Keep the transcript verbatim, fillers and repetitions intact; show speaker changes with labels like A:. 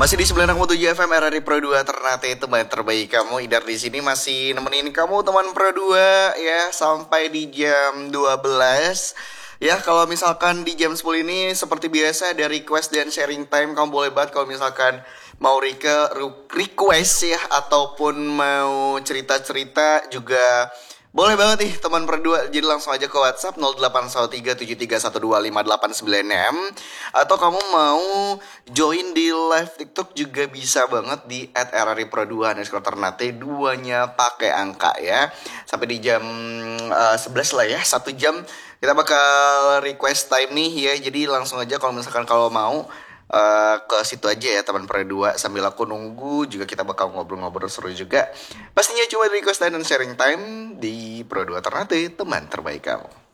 A: Masih di sembilan koma tujuh F M R R I Pro dua Ternate, teman terbaik kamu. Idar di sini masih nemenin kamu teman Pro dua ya sampai di jam dua belas. Ya, kalau misalkan di jam sepuluh ini seperti biasa ada request dan sharing time. Kamu boleh banget kalau misalkan mau reke, request ya ataupun mau cerita-cerita juga boleh banget nih teman berdua. Jadi langsung aja ke WhatsApp nol delapan satu tiga tujuh tiga satu dua lima delapan sembilan enam. Atau kamu mau join di live TikTok juga bisa banget di at r r i pro dua underscore ternate. Duanya pakai angka ya. Sampai di jam uh, sebelas lah ya, satu jam kita bakal request time nih ya. Jadi langsung aja kalau misalkan kalau mau Uh, ke situ aja ya teman Pro dua. Sambil aku nunggu juga kita bakal ngobrol-ngobrol seru juga. Pastinya cuma request dan sharing time di Pro dua Ternate, teman terbaik kamu.